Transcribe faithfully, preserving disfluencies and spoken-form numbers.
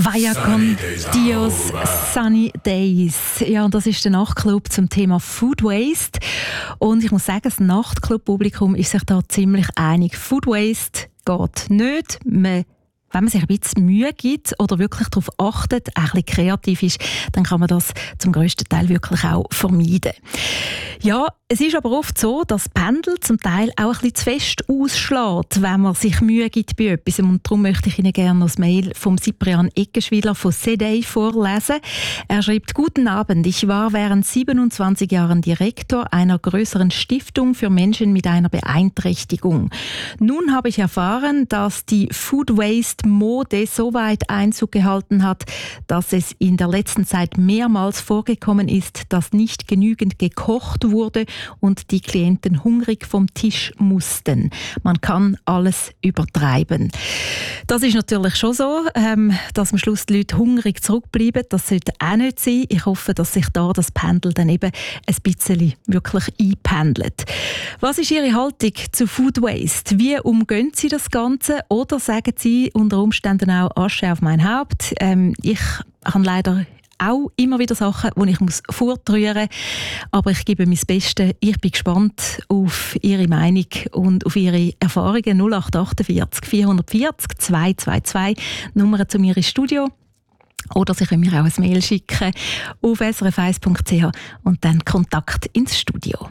Vaya con Dios, Sunny Days. Ja, und das ist der Nachtclub zum Thema Food Waste. Und ich muss sagen, das Nachtclub-Publikum ist sich da ziemlich einig. Food Waste geht nicht. Man Wenn man sich ein bisschen Mühe gibt oder wirklich darauf achtet, ein bisschen kreativ ist, dann kann man das zum grössten Teil wirklich auch vermeiden. Ja, es ist aber oft so, dass Pendel zum Teil auch ein bisschen zu fest ausschlägt, wenn man sich Mühe gibt bei etwas. Und darum möchte ich Ihnen gerne das Mail vom Cyprian Eckenschwiler von C D I vorlesen. Er schreibt: Guten Abend, ich war während siebenundzwanzig Jahren Direktor einer größeren Stiftung für Menschen mit einer Beeinträchtigung. Nun habe ich erfahren, dass die Food Waste Mode so weit Einzug gehalten hat, dass es in der letzten Zeit mehrmals vorgekommen ist, dass nicht genügend gekocht wurde und die Klienten hungrig vom Tisch mussten. Man kann alles übertreiben. Das ist natürlich schon so, ähm, dass am Schluss die Leute hungrig zurückbleiben. Das sollte auch nicht sein. Ich hoffe, dass sich da das Pendel dann eben ein bisschen wirklich einpendelt. Was ist Ihre Haltung zu Food Waste? Wie umgehen Sie das Ganze? Oder sagen Sie unter Umständen auch Asche auf mein Haupt? Ähm, ich habe leider auch immer wieder Sachen, die ich muss fortrühren muss. Aber ich gebe mein Bestes. Ich bin gespannt auf Ihre Meinung und auf Ihre Erfahrungen. null acht achtundvierzig vierhundertvierzig zweihundertzweiundzwanzig, Nummer zu mir ins Studio. Oder Sie können mir auch ein Mail schicken auf s r f eins punkt c h und dann Kontakt ins Studio.